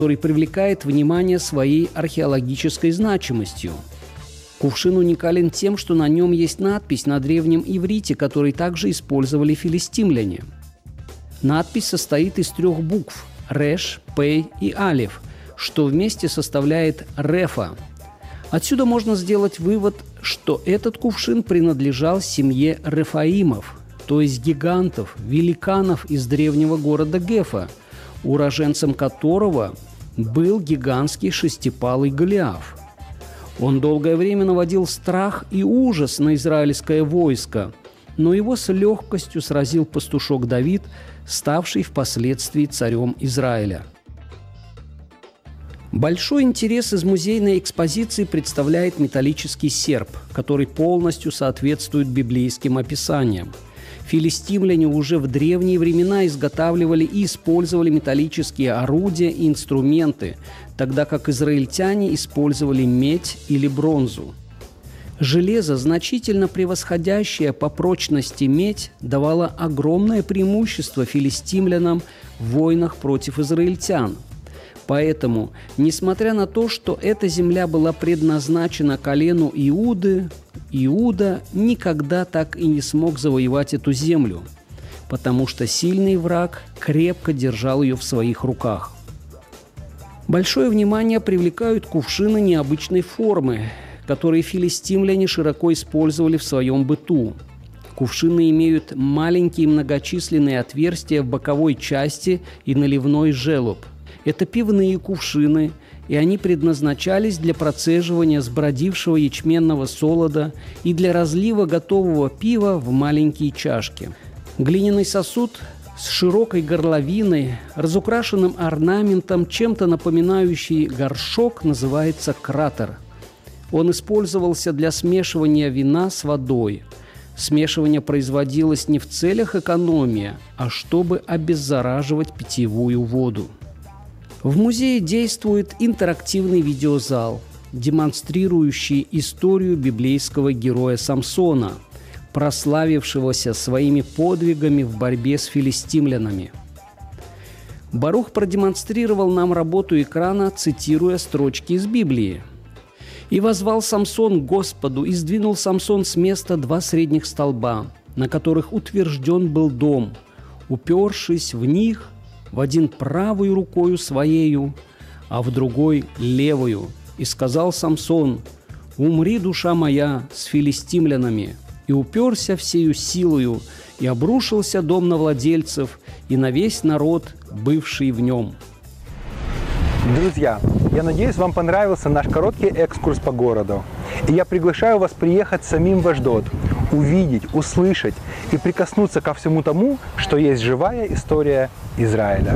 который привлекает внимание своей археологической значимостью. Кувшин уникален тем, что на нем есть надпись на древнем иврите, который также использовали филистимляне. Надпись состоит из 3 букв – Реш, Пей и Алеф, что вместе составляет Рефа. Отсюда можно сделать вывод, что этот кувшин принадлежал семье Рефаимов, то есть гигантов, великанов из древнего города Гефа, уроженцем которого был гигантский шестипалый Голиаф. Он долгое время наводил страх и ужас на израильское войско, но его с легкостью сразил пастушок Давид, ставший впоследствии царем Израиля. Большой интерес из музейной экспозиции представляет металлический серп, который полностью соответствует библейским описаниям. Филистимляне уже в древние времена изготавливали и использовали металлические орудия и инструменты, тогда как израильтяне использовали медь или бронзу. Железо, значительно превосходящее по прочности медь, давало огромное преимущество филистимлянам в войнах против израильтян. Поэтому, несмотря на то, что эта земля была предназначена колену Иуды, Иуда никогда так и не смог завоевать эту землю, потому что сильный враг крепко держал ее в своих руках. Большое внимание привлекают кувшины необычной формы, которые филистимляне широко использовали в своем быту. Кувшины имеют маленькие многочисленные отверстия в боковой части и наливной желоб. Это пивные кувшины, и они предназначались для процеживания сбродившего ячменного солода и для разлива готового пива в маленькие чашки. Глиняный сосуд с широкой горловиной, разукрашенным орнаментом, чем-то напоминающий горшок, называется кратер. Он использовался для смешивания вина с водой. Смешивание производилось не в целях экономии, а чтобы обеззараживать питьевую воду. В музее действует интерактивный видеозал, демонстрирующий историю библейского героя Самсона, прославившегося своими подвигами в борьбе с филистимлянами. Барух продемонстрировал нам работу экрана, цитируя строчки из Библии. «И воззвал Самсон к Господу, и сдвинул Самсон с места 2 средних столба, на которых утвержден был дом, упершись в них, в один правую рукою своею, а в другой левую. И сказал Самсон: умри, душа моя, с филистимлянами. И уперся всею силою, и обрушился дом на владельцев и на весь народ, бывший в нем». Друзья, я надеюсь, вам понравился наш короткий экскурс по городу. И я приглашаю вас приехать самим в Ашдод, увидеть, услышать и прикоснуться ко всему тому, что есть живая история Израиля.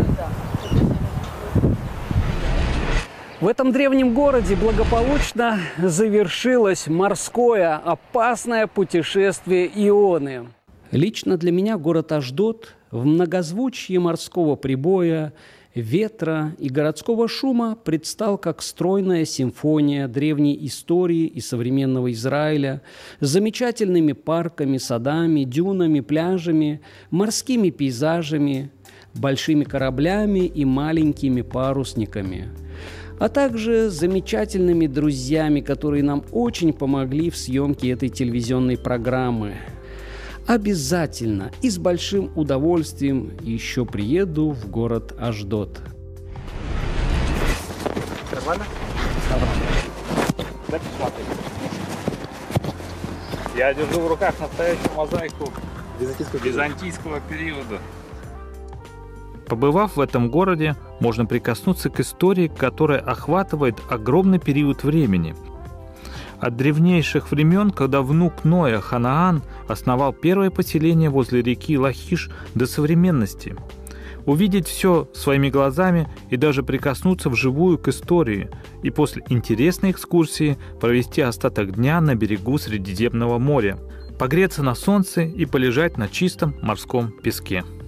В этом древнем городе благополучно завершилось морское опасное путешествие Ионы. Лично для меня город Ашдод в многозвучье морского прибоя, ветра и городского шума предстал как стройная симфония древней истории и современного Израиля с замечательными парками, садами, дюнами, пляжами, морскими пейзажами, большими кораблями и маленькими парусниками, а также замечательными друзьями, которые нам очень помогли в съемке этой телевизионной программы. Обязательно и с большим удовольствием еще приеду в город Ашдод. Нормально? Я держу в руках настоящую мозаику византийского периода. Побывав в этом городе, можно прикоснуться к истории, которая охватывает огромный период времени. От древнейших времен, когда внук Ноя Ханаан основал первое поселение возле реки Лахиш, до современности. Увидеть все своими глазами и даже прикоснуться вживую к истории, и после интересной экскурсии провести остаток дня на берегу Средиземного моря, погреться на солнце и полежать на чистом морском песке.